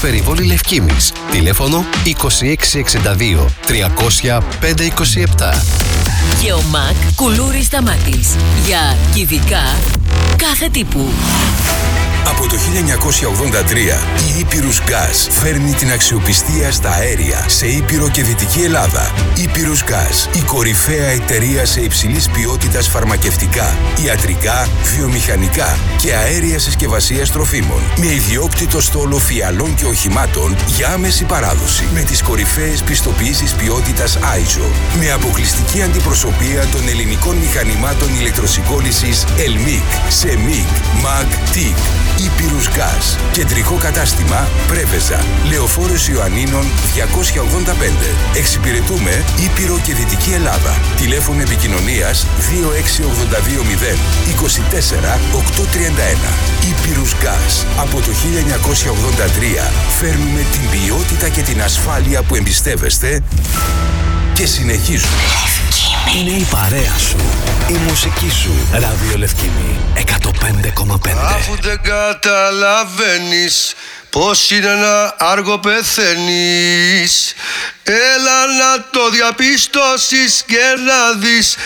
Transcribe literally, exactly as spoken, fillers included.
Περιβόλη Λευκήμης. Τηλέφωνο είκοσι έξι εξήντα δύο τριακόσια πέντε είκοσι επτά. Γεωμάκ Κουλούρης Σταμάτης. Για κυβικά κάθε τύπου. Από το χίλια εννιακόσια ογδόντα τρία η Ήπειρους Γκάς φέρνει την αξιοπιστία στα αέρια σε Ήπειρο και Δυτική Ελλάδα. Ήπειρους Γκάς, η κορυφαία εταιρεία σε υψηλής ποιότητας φαρμακευτικά, ιατρικά, βιομηχανικά και αέρια συσκευασίας τροφίμων. Με ιδιόκτητο στόλο φιαλών και οχημάτων για άμεση παράδοση. Με τις κορυφαίες πιστοποιήσεις ποιότητας άιζο. Με αποκλειστική αντιπροσωπεία των ελληνικών μηχανημάτων ηλεκτροσυγκόλλησης Ελμίκ, Σεμίκ, Μαγ, Τικ. Ήπειρους Γκάς. Κεντρικό κατάστημα Πρέβεζα. Λεωφόρος Ιωαννίνων διακόσια ογδόντα πέντε. Εξυπηρετούμε Ήπειρο και Δυτική Ελλάδα. Τηλέφωνο επικοινωνίας δύο έξι ογδόντα δύο μηδέν είκοσι τέσσερα οκτακόσια τριάντα ένα. Ήπειρους Γκάς. Από το χίλια εννιακόσια ογδόντα τρία φέρνουμε την ποιότητα και την ασφάλεια που εμπιστεύεστε και συνεχίζουμε. Είναι η παρέα σου, η μουσική σου. Ράδιο Λευκήμη εκατόν πέντε κόμμα πέντε. Αφού δεν καταλαβαίνεις πως είναι να άργο πεθαίνεις, έλα να το διαπιστώσεις και να δεις